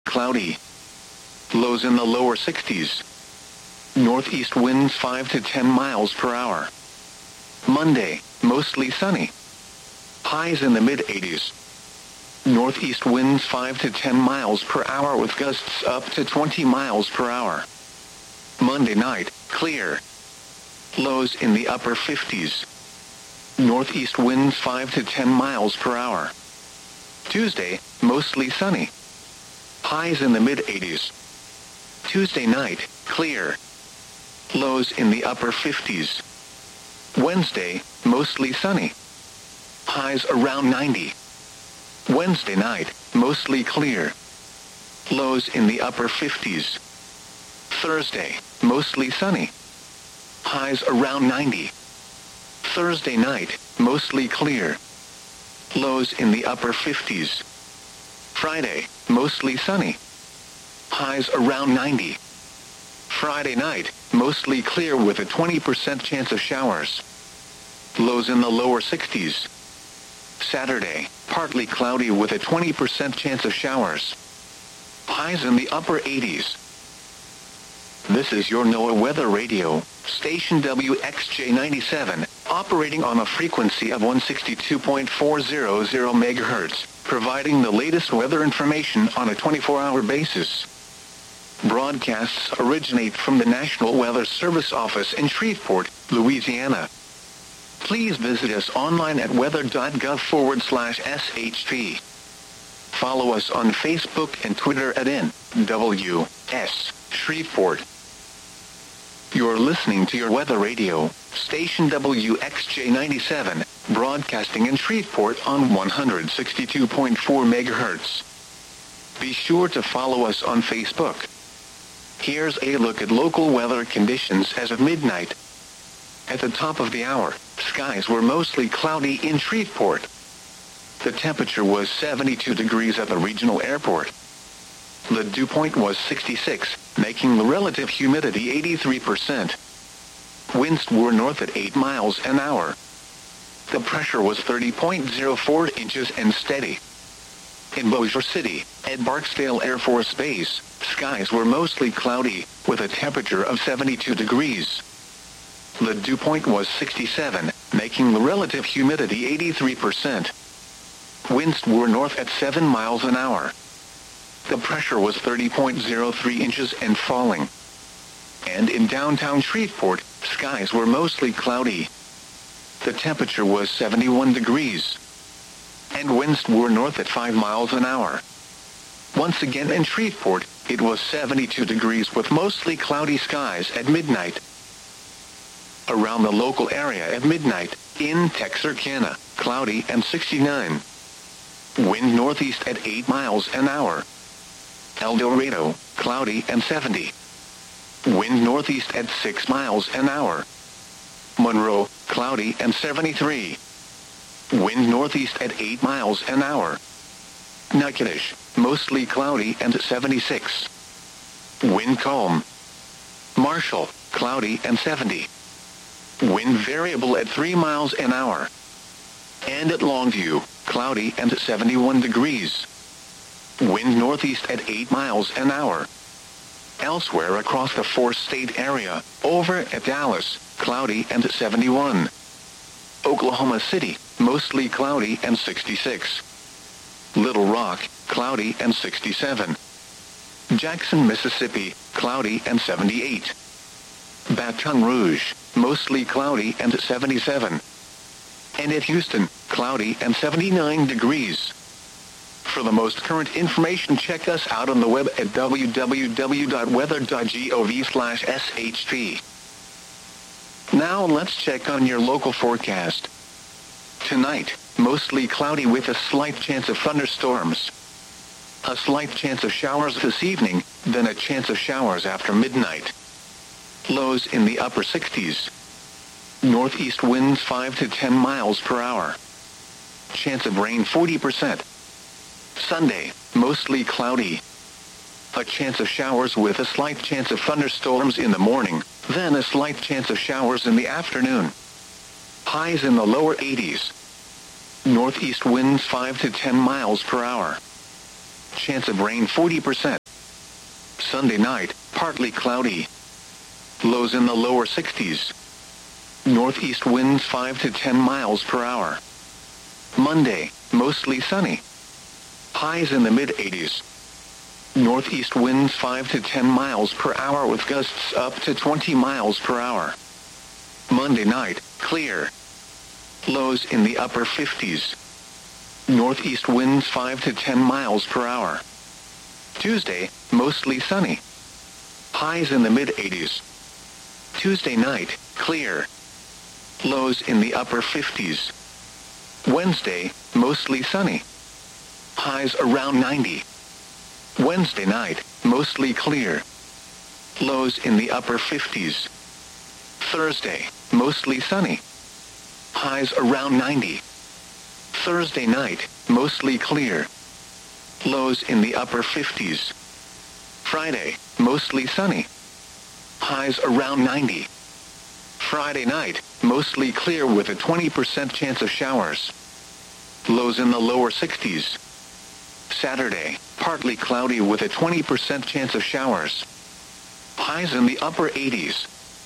cloudy. Lows in the lower 60s. Northeast winds 5 to 10 miles per hour. Monday, mostly sunny. Highs in the mid-80s. Northeast winds 5 to 10 miles per hour with gusts up to 20 miles per hour. Monday night, clear. Lows in the upper 50s. Northeast winds 5 to 10 miles per hour. Tuesday, mostly sunny. Highs in the mid-80s. Tuesday night, clear. Lows in the upper 50s. Wednesday, mostly sunny. Highs around 90. Wednesday night, mostly clear. Lows in the upper 50s. Thursday, mostly sunny. Highs around 90. Thursday night, mostly clear. Lows in the upper 50s. Friday, mostly sunny. Highs around 90. Friday night, mostly clear with a 20% chance of showers. Lows in the lower 60s. Saturday, partly cloudy with a 20% chance of showers. Highs in the upper 80s. This is your NOAA Weather Radio, station WXJ97, operating on a frequency of 162.400 MHz, providing the latest weather information on a 24-hour basis. Broadcasts originate from the National Weather Service office in Shreveport, Louisiana. Please visit us online at weather.gov/SHP. Follow us on Facebook and Twitter at NWS Shreveport. You're listening to your Weather Radio, station WXJ97, broadcasting in Shreveport on 162.4 MHz. Be sure to follow us on Facebook. Here's a look at local weather conditions as of midnight. At the top of the hour, skies were mostly cloudy in Shreveport. The temperature was 72 degrees at the regional airport. The dew point was 66, making the relative humidity 83%. Winds were north at 8 miles an hour. The pressure was 30.04 inches and steady. In Bossier City, at Barksdale Air Force Base, skies were mostly cloudy, with a temperature of 72 degrees. The dew point was 67, making the relative humidity 83%. Winds were north at 7 miles an hour. The pressure was 30.03 inches and falling. And in downtown Shreveport, skies were mostly cloudy. The temperature was 71 degrees. And winds were north at 5 miles an hour. Once again in Shreveport, it was 72 degrees with mostly cloudy skies at midnight. Around the local area at midnight, in Texarkana, cloudy and 69. Wind northeast at 8 miles an hour. El Dorado, cloudy and 70. Wind northeast at 6 miles an hour. Monroe, cloudy and 73. Wind northeast at 8 miles an hour. Natchitoches, mostly cloudy and 76. Wind calm. Marshall, cloudy and 70. Wind variable at 3 miles an hour. And at Longview, cloudy and 71 degrees. Wind northeast at 8 miles an hour. Elsewhere across the four-state area, over at Dallas, cloudy and 71. Oklahoma City, mostly cloudy and 66. Little Rock, cloudy and 67. Jackson, Mississippi, cloudy and 78. Baton Rouge, mostly cloudy and 77. And at Houston, cloudy and 79 degrees. For the most current information, check us out on the web at www.weather.gov/SHP. Now let's check on your local forecast. Tonight, mostly cloudy with a slight chance of thunderstorms. A slight chance of showers this evening, then a chance of showers after midnight. Lows in the upper 60s. Northeast winds 5 to 10 miles per hour. Chance of rain 40%. Sunday, mostly cloudy. A chance of showers with a slight chance of thunderstorms in the morning, then a slight chance of showers in the afternoon. Highs in the lower 80s. Northeast winds 5 to 10 miles per hour. Chance of rain 40%. Sunday night, partly cloudy. Lows in the lower 60s. Northeast winds 5 to 10 miles per hour. Monday, mostly sunny. Highs in the mid-80s. Northeast winds 5 to 10 miles per hour with gusts up to 20 miles per hour. Monday night, clear. Lows in the upper 50s. Northeast winds 5 to 10 miles per hour. Tuesday, mostly sunny. Highs in the mid-80s. Tuesday night, clear. Lows in the upper 50s. Wednesday, mostly sunny. Highs around 90. Wednesday night, mostly clear. Lows in the upper 50s. Thursday, mostly sunny. Highs around 90. Thursday night, mostly clear. Lows in the upper 50s. Friday, mostly sunny. Highs around 90. Friday night, mostly clear with a 20% chance of showers. Lows in the lower 60s. Saturday, partly cloudy with a 20% chance of showers. Highs in the upper 80s.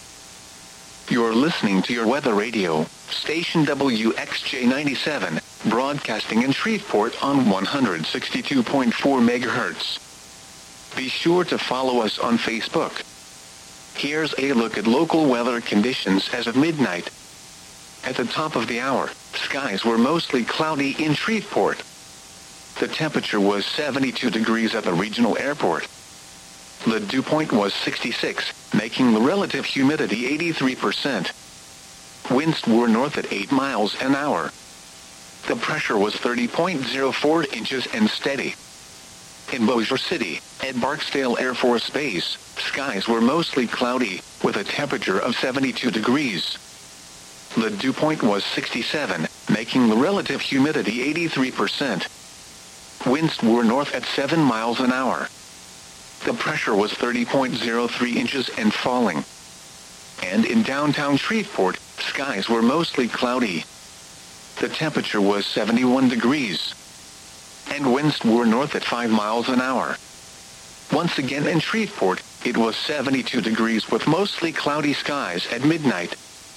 You're listening to your weather radio, station WXJ97, broadcasting in Shreveport on 162.4 MHz. Be sure to follow us on Facebook. Here's a look at local weather conditions as of midnight. At the top of the hour, skies were mostly cloudy in Shreveport. The temperature was 72 degrees at the regional airport. The dew point was 66, making the relative humidity 83%. Winds were north at 8 miles an hour. The pressure was 30.04 inches and steady. In Bossier City, at Barksdale Air Force Base, skies were mostly cloudy, with a temperature of 72 degrees. The dew point was 67, making the relative humidity 83%. Winds were north at 7 miles an hour. The pressure was 30.03 inches and falling. And in downtown Shreveport, skies were mostly cloudy. The temperature was 71 degrees. And winds were north at 5 miles an hour. Once again in Shreveport, it was 72 degrees with mostly cloudy skies at midnight.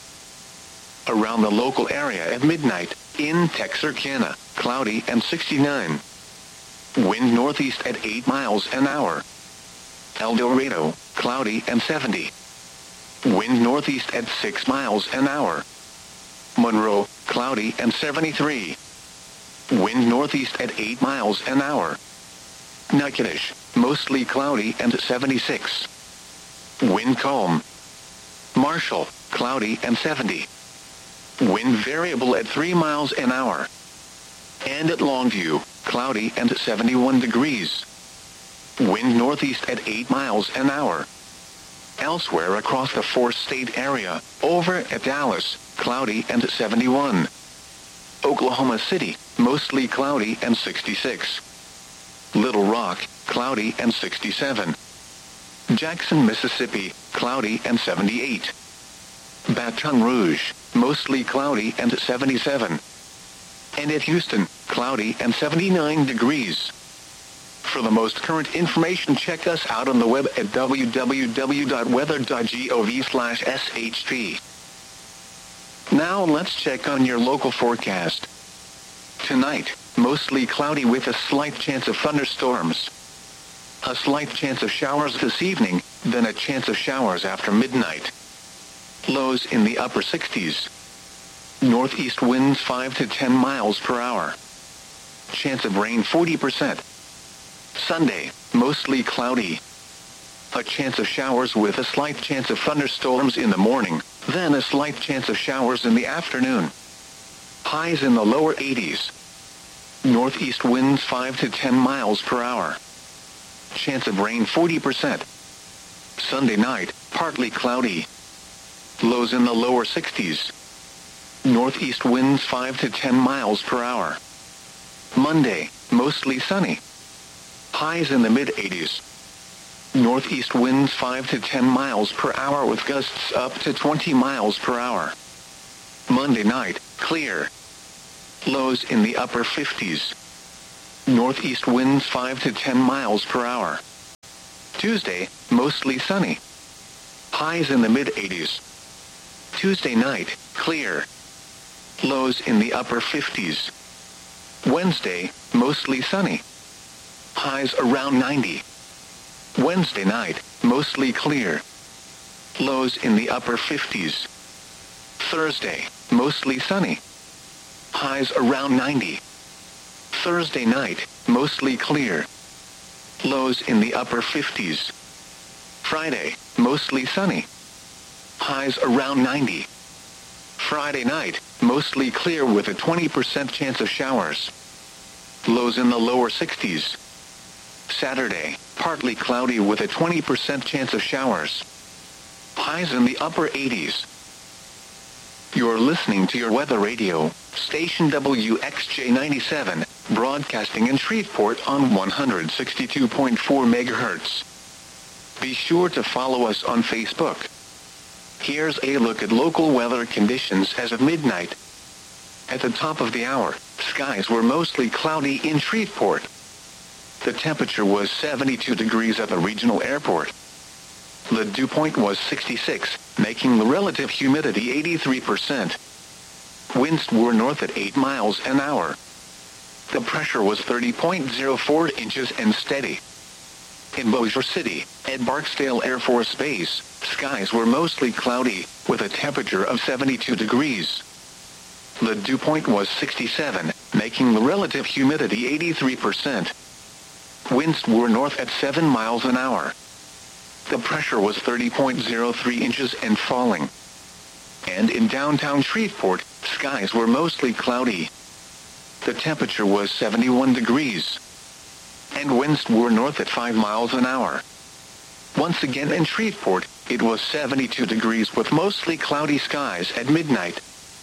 Around the local area at midnight, in Texarkana, cloudy and 69. Wind northeast at 8 miles an hour. El Dorado, cloudy and 70. Wind northeast at 6 miles an hour. Monroe, cloudy and 73. Wind northeast at 8 miles an hour. Natchitoches, mostly cloudy and 76. Wind calm. Marshall, cloudy and 70. Wind variable at 3 miles an hour. And at Longview, cloudy and 71 degrees. Wind northeast at 8 miles an hour. Elsewhere across the four-state area, over at Dallas, cloudy and 71. Oklahoma City, mostly cloudy and 66. Little Rock, cloudy and 67. Jackson, Mississippi, cloudy and 78. Baton Rouge, mostly cloudy and 77. And at Houston, cloudy and 79 degrees. For the most current information, check us out on the web at www.weather.gov/SHP. Now let's check on your local forecast. Tonight, mostly cloudy with a slight chance of thunderstorms. A slight chance of showers this evening, then a chance of showers after midnight. Lows in the upper 60s. Northeast winds 5 to 10 miles per hour. Chance of rain 40%. Sunday, mostly cloudy. A chance of showers with a slight chance of thunderstorms in the morning, then a slight chance of showers in the afternoon. Highs in the lower 80s. Northeast winds 5 to 10 miles per hour. Chance of rain 40%. Sunday night, partly cloudy. Lows in the lower 60s. Northeast winds 5 to 10 miles per hour. Monday, mostly sunny. Highs in the mid-80s. Northeast winds 5 to 10 miles per hour with gusts up to 20 miles per hour. Monday night, clear. Lows in the upper 50s. Northeast winds 5 to 10 miles per hour. Tuesday, mostly sunny. Highs in the mid-80s. Tuesday night, clear. Lows in the upper 50s. Wednesday, mostly sunny. Highs around 90. Wednesday night, mostly clear. Lows in the upper 50s. Thursday, mostly sunny. Highs around 90. Thursday night, mostly clear. Lows in the upper 50s. Friday, mostly sunny. Highs around 90. Friday night, mostly clear with a 20% chance of showers. Lows in the lower 60s. Saturday, partly cloudy with a 20% chance of showers. Highs in the upper 80s. You're listening to your weather radio, station WXJ97, broadcasting in Shreveport on 162.4 MHz. Be sure to follow us on Facebook. Here's a look at local weather conditions as of midnight. At the top of the hour, skies were mostly cloudy in Shreveport. The temperature was 72 degrees at the regional airport. The dew point was 66, making the relative humidity 83%. Winds were north at 8 miles an hour. The pressure was 30.04 inches and steady. In Bossier City, at Barksdale Air Force Base, skies were mostly cloudy, with a temperature of 72 degrees. The dew point was 67, making the relative humidity 83%. Winds were north at 7 miles an hour. The pressure was 30.03 inches and falling. And in downtown Shreveport, skies were mostly cloudy. The temperature was 71 degrees. And winds were north at 5 miles an hour. Once again in Shreveport, it was 72 degrees with mostly cloudy skies at midnight.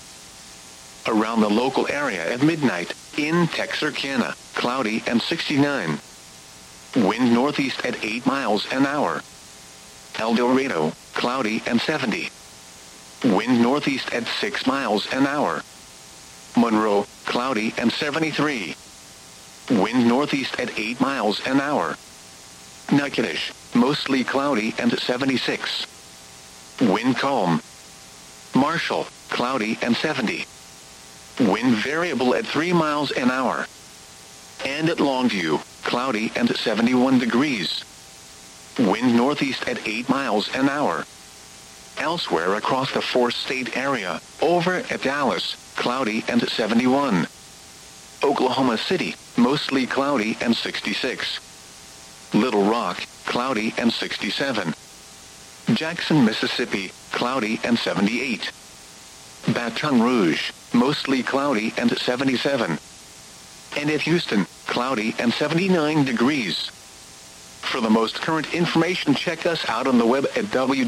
Around the local area at midnight, in Texarkana, cloudy and 69. Wind northeast at 8 miles an hour. El Dorado, cloudy and 70. Wind northeast at 6 miles an hour. Monroe, cloudy and 73. Wind northeast at 8 miles an hour. Natchitoches, mostly cloudy and 76. Wind calm. Marshall, cloudy and 70. Wind variable at 3 miles an hour. And at Longview, cloudy and 71 degrees. Wind northeast at 8 miles an hour. Elsewhere across the four-state area, over at Dallas, cloudy and 71. Oklahoma City, mostly cloudy and 66. Little Rock, cloudy and 67. Jackson, Mississippi, cloudy and 78. Baton Rouge, mostly cloudy and 77. And at Houston, cloudy and 79 degrees. For the most current information, check us out on the web at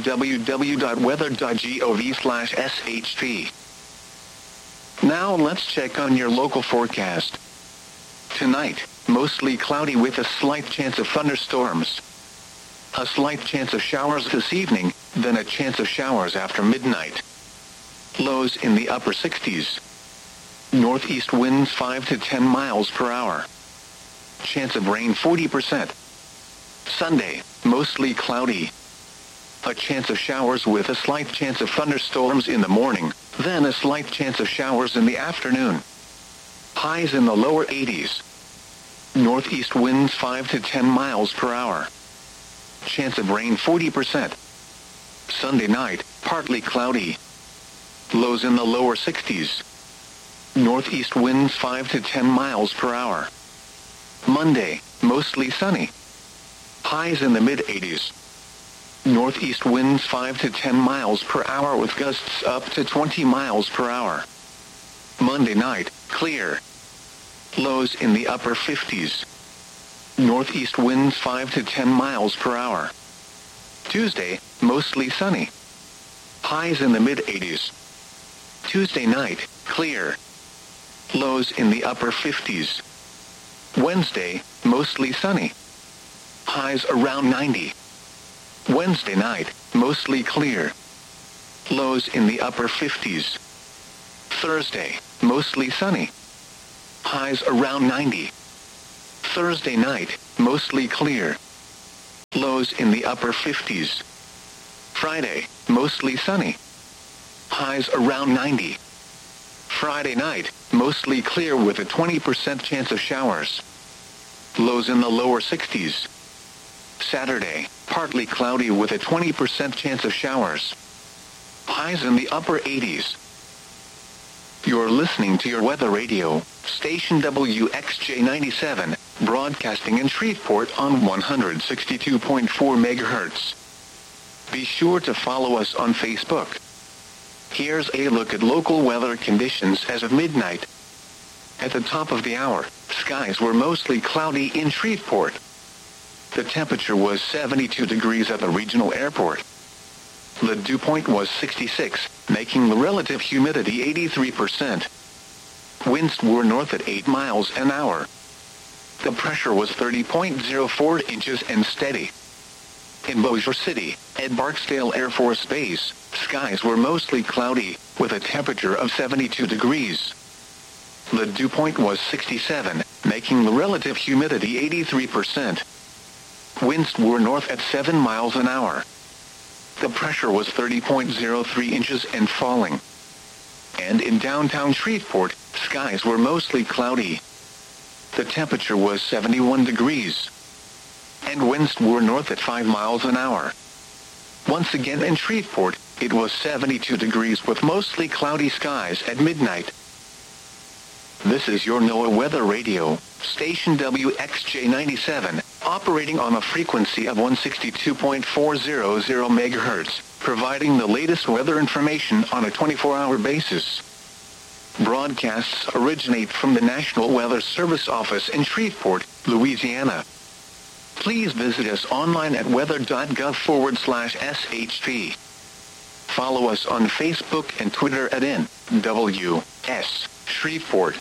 www.weather.gov/SHP. Now let's check on your local forecast. Tonight, mostly cloudy with a slight chance of thunderstorms. A slight chance of showers this evening, then a chance of showers after midnight. Lows in the upper 60s. Northeast winds 5 to 10 miles per hour. Chance of rain 40%. Sunday, mostly cloudy. A chance of showers with a slight chance of thunderstorms in the morning, then a slight chance of showers in the afternoon. Highs in the lower 80s. Northeast winds 5 to 10 miles per hour. Chance of rain 40%. Sunday night, partly cloudy. Lows in the lower 60s. Northeast winds 5 to 10 miles per hour. Monday, mostly sunny. Highs in the mid-80s. Northeast winds 5 to 10 miles per hour with gusts up to 20 miles per hour. Monday night, clear. Lows in the upper 50s. Northeast winds 5 to 10 miles per hour. Tuesday, mostly sunny. Highs in the mid-80s. Tuesday night, clear. Lows in the upper 50s. Wednesday, mostly sunny. Highs around 90. Wednesday night, mostly clear. Lows in the upper 50s. Thursday, mostly sunny. Highs around 90. Thursday night, mostly clear. Lows lows in the upper 50s. Friday, mostly sunny. Highs around 90. Friday night, mostly clear with a 20% chance of showers. Lows in the lower 60s. Saturday, partly cloudy with a 20% chance of showers. Highs in the upper 80s. You're listening to your weather radio, station WXJ97, broadcasting in Shreveport on 162.4 MHz. Be sure to follow us on Facebook. Here's a look at local weather conditions as of midnight. At the top of the hour, skies were mostly cloudy in Shreveport. The temperature was 72 degrees at the regional airport. The dew point was 66, making the relative humidity 83%. Winds were north at 8 miles an hour. The pressure was 30.04 inches and steady. In Bossier City, at Barksdale Air Force Base, skies were mostly cloudy, with a temperature of 72 degrees. The dew point was 67, making the relative humidity 83%. Winds were north at 7 miles an hour. The pressure was 30.03 inches and falling. And in downtown Shreveport, skies were mostly cloudy. The temperature was 71 degrees. And winds were north at 5 miles an hour. Once again in Shreveport, it was 72 degrees with mostly cloudy skies at midnight. This is your NOAA Weather Radio, station WXJ97, operating on a frequency of 162.400 MHz, providing the latest weather information on a 24-hour basis. Broadcasts originate from the National Weather Service office in Shreveport, Louisiana. Please visit us online at weather.gov/SHP. Follow us on Facebook and Twitter at NWS Shreveport.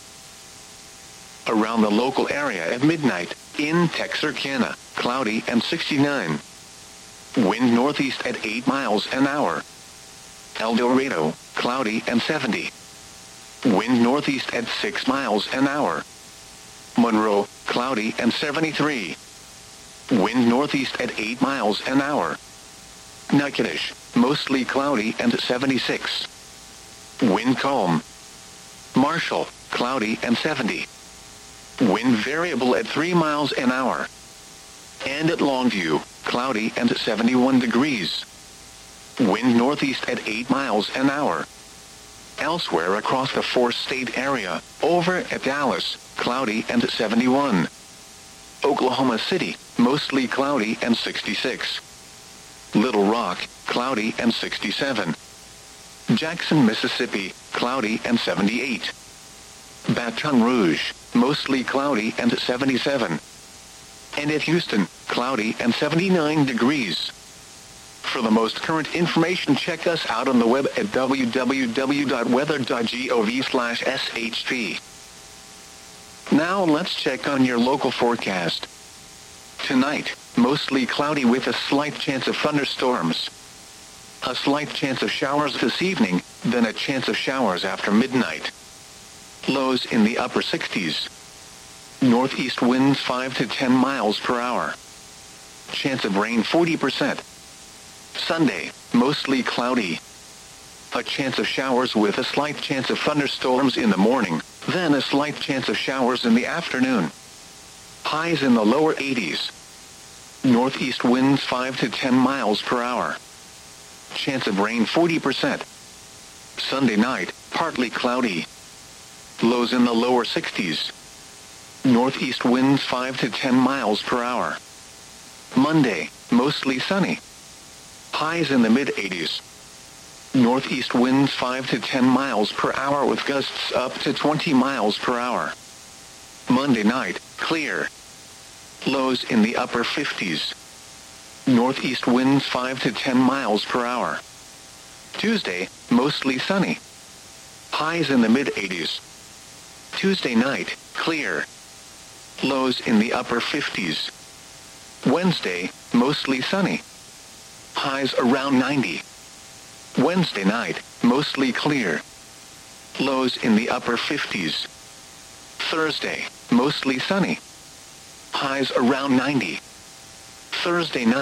Around the local area at midnight, in Texarkana, cloudy and 69. Wind northeast at 8 miles an hour. El Dorado, cloudy and 70. Wind northeast at 6 miles an hour. Monroe, cloudy and 73. Wind northeast at 8 miles an hour. Natchitoches, mostly cloudy and 76. Wind calm. Marshall, cloudy and 70. Wind variable at 3 miles an hour. And at Longview, cloudy and 71 degrees. Wind northeast at 8 miles an hour. Elsewhere across the four-state area, over at Dallas, cloudy and 71. Oklahoma City, mostly cloudy and 66. Little Rock, cloudy and 67. Jackson, Mississippi, cloudy and 78. Baton Rouge, mostly cloudy and 77. And at Houston, cloudy and 79 degrees. For the most current information, check us out on the web at www.weather.gov/SHP. Now let's check on your local forecast. Tonight, mostly cloudy with a slight chance of thunderstorms. A slight chance of showers this evening, then a chance of showers after midnight. Lows in the upper 60s. Northeast winds 5 to 10 miles per hour. Chance of rain 40%. Sunday, mostly cloudy. A chance of showers with a slight chance of thunderstorms in the morning, then a slight chance of showers in the afternoon. Highs in the lower 80s. Northeast winds 5 to 10 miles per hour. Chance of rain 40%. Sunday night, partly cloudy. Lows in the lower 60s. Northeast winds 5 to 10 miles per hour. Monday, mostly sunny. Highs in the mid-80s. Northeast winds 5 to 10 miles per hour with gusts up to 20 miles per hour. Monday night, clear. Lows in the upper 50s. Northeast winds 5 to 10 miles per hour. Tuesday, mostly sunny. Highs in the mid-80s. Tuesday night, clear. Lows in the upper 50s. Wednesday, mostly sunny. Highs around 90. Wednesday night, mostly clear. Lows in the upper 50s. Thursday, mostly sunny. Highs around 90. Thursday night.